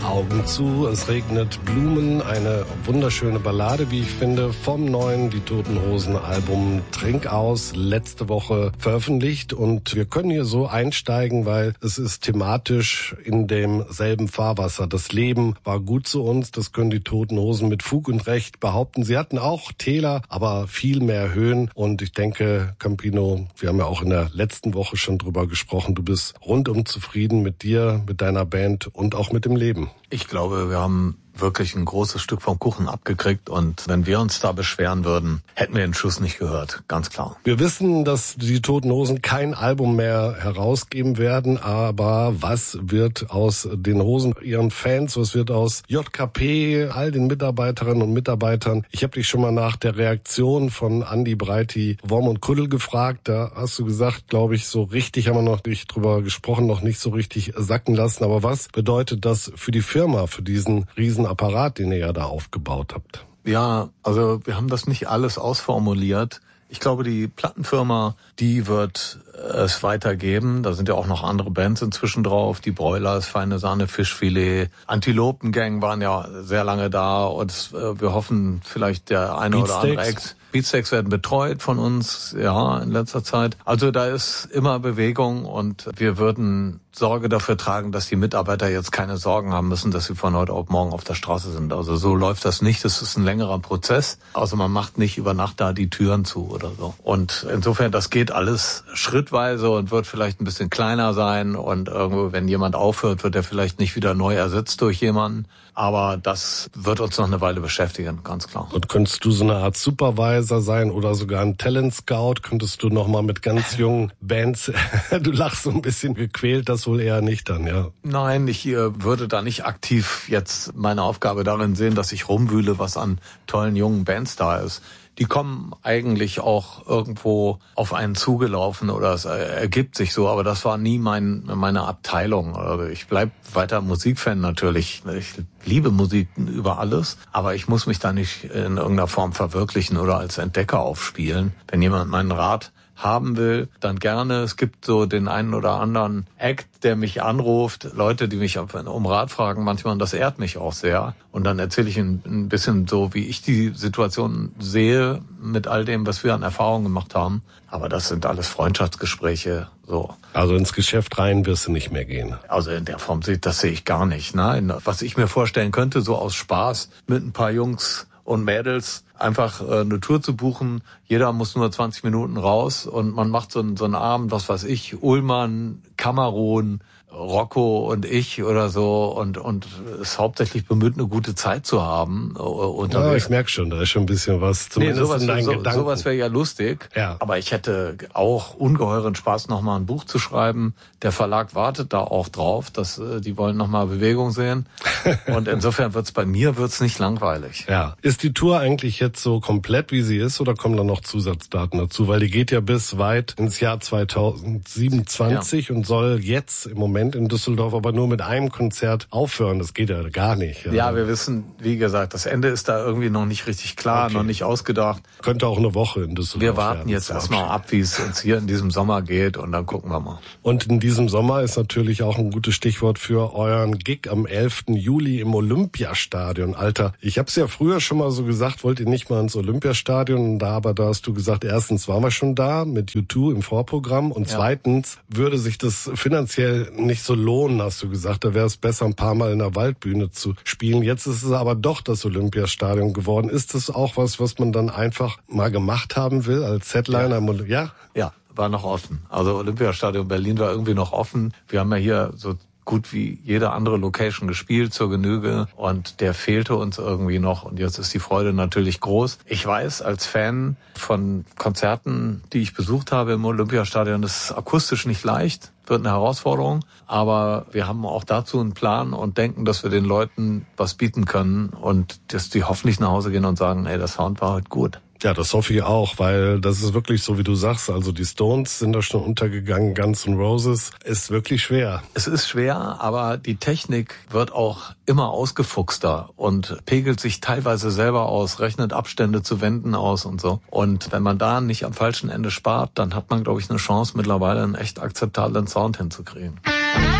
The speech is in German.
Augen zu, es regnet Blumen, eine wunderschöne Ballade, wie ich finde, vom neuen Die Toten Hosen Album Trink aus, letzte Woche veröffentlicht, und wir können hier so einsteigen, weil es ist thematisch in demselben Fahrwasser. Das Leben war gut zu uns, das können die Toten Hosen mit Fug und Recht behaupten. Sie hatten auch Täler, aber viel mehr Höhen, und ich denke, Campino, wir haben ja auch in der letzten Woche schon drüber gesprochen, du bist rundum zufrieden mit dir, mit deiner Band und auch mit dem Leben. Ich glaube, wir haben wirklich ein großes Stück vom Kuchen abgekriegt, und wenn wir uns da beschweren würden, hätten wir den Schuss nicht gehört, ganz klar. Wir wissen, dass die Toten Hosen kein Album mehr herausgeben werden, aber was wird aus den Hosen, ihren Fans, was wird aus JKP, all den Mitarbeiterinnen und Mitarbeitern? Ich habe dich schon mal nach der Reaktion von Andi Breiti, Worm und Kuddel gefragt, da hast du gesagt, glaube ich, so richtig haben wir noch nicht drüber gesprochen, noch nicht so richtig sacken lassen, aber was bedeutet das für die Firma, für diesen riesen Apparat, den ihr ja da aufgebaut habt? Ja, also wir haben das nicht alles ausformuliert. Ich glaube, die Plattenfirma, die wird es weitergeben. Da sind ja auch noch andere Bands inzwischen drauf. Die Broilers, Feine Sahne, Fischfilet, Antilopengang waren ja sehr lange da, und wir hoffen, vielleicht der eine oder andere Act. Beatsteaks werden betreut von uns, ja, in letzter Zeit. Also da ist immer Bewegung, und wir würden Sorge dafür tragen, dass die Mitarbeiter jetzt keine Sorgen haben müssen, dass sie von heute auf morgen auf der Straße sind. Also so läuft das nicht. Das ist ein längerer Prozess. Also man macht nicht über Nacht da die Türen zu oder so. Und insofern, das geht alles schrittweise und wird vielleicht ein bisschen kleiner sein. Und irgendwo, wenn jemand aufhört, wird er vielleicht nicht wieder neu ersetzt durch jemanden. Aber das wird uns noch eine Weile beschäftigen, ganz klar. Und könntest du so eine Art Supervisor sein oder sogar ein Talent Scout? Könntest du noch mal mit ganz jungen Bands, du lachst so ein bisschen gequält, das wohl eher nicht dann, ja? Nein, ich würde da nicht aktiv jetzt meine Aufgabe darin sehen, dass ich rumwühle, was an tollen jungen Bands da ist. Die kommen eigentlich auch irgendwo auf einen zugelaufen, oder es ergibt sich so, aber das war nie meine Abteilung. Also ich bleib weiter Musikfan natürlich. Ich liebe Musik über alles, aber ich muss mich da nicht in irgendeiner Form verwirklichen oder als Entdecker aufspielen. Wenn jemand meinen Rat haben will, dann gerne. Es gibt so den einen oder anderen Act, der mich anruft, Leute, die mich um Rat fragen manchmal, und das ehrt mich auch sehr. Und dann erzähle ich ein bisschen so, wie ich die Situation sehe mit all dem, was wir an Erfahrungen gemacht haben. Aber das sind alles Freundschaftsgespräche. So. Also ins Geschäft rein wirst du nicht mehr gehen? Also in der Form, das sehe ich gar nicht. Nein, was ich mir vorstellen könnte, so aus Spaß mit ein paar Jungs und Mädels einfach eine Tour zu buchen. Jeder muss nur 20 Minuten raus, und man macht so einen Abend, was weiß ich, Ullmann, Kamerun, Rocco und ich oder so, und es hauptsächlich bemüht, eine gute Zeit zu haben. Ja, ich merke schon, da ist schon ein bisschen was, zumindest in deinen Gedanken. Sowas wäre ja lustig, ja. Aber ich hätte auch ungeheuren Spaß, nochmal ein Buch zu schreiben. Der Verlag wartet da auch drauf, dass die wollen nochmal Bewegung sehen. Und insofern bei mir wird's nicht langweilig. Ja. Ist die Tour eigentlich jetzt so komplett, wie sie ist, oder kommen da noch Zusatzdaten dazu? Weil die geht ja bis weit ins Jahr 2027 und soll jetzt im Moment in Düsseldorf aber nur mit einem Konzert aufhören. Das geht ja gar nicht. Ja, wir wissen, wie gesagt, das Ende ist da irgendwie noch nicht richtig klar, okay. Noch nicht ausgedacht. Könnte auch eine Woche in Düsseldorf Wir warten jetzt erstmal ab, wie es uns hier in diesem Sommer geht, und dann gucken wir mal. Und in diesem Sommer ist natürlich auch ein gutes Stichwort für euren Gig am 11. Juli im Olympiastadion. Alter, ich habe es ja früher schon mal so gesagt, wollt ihr nicht mal ins Olympiastadion? Aber da hast du gesagt, erstens waren wir schon da mit U2 im Vorprogramm, und zweitens würde sich das finanziell nicht so lohnen, hast du gesagt. Da wäre es besser, ein paar Mal in der Waldbühne zu spielen. Jetzt ist es aber doch das Olympiastadion geworden. Ist das auch was man dann einfach mal gemacht haben will als Headliner? Ja? Ja, war noch offen. Also Olympiastadion Berlin war irgendwie noch offen. Wir haben ja hier so gut wie jede andere Location gespielt zur Genüge, und der fehlte uns irgendwie noch, und jetzt ist die Freude natürlich groß. Ich weiß, als Fan von Konzerten, die ich besucht habe im Olympiastadion, das ist akustisch nicht leicht, wird eine Herausforderung, aber wir haben auch dazu einen Plan und denken, dass wir den Leuten was bieten können, und dass die hoffentlich nach Hause gehen und sagen, ey, der Sound war heute gut. Ja, das hoffe ich auch, weil das ist wirklich so, wie du sagst. Also die Stones sind da schon untergegangen, Guns N' Roses. Ist wirklich schwer. Es ist schwer, aber die Technik wird auch immer ausgefuchster und pegelt sich teilweise selber aus, rechnet Abstände zu Wänden aus und so. Und wenn man da nicht am falschen Ende spart, dann hat man, glaube ich, eine Chance, mittlerweile einen echt akzeptablen Sound hinzukriegen.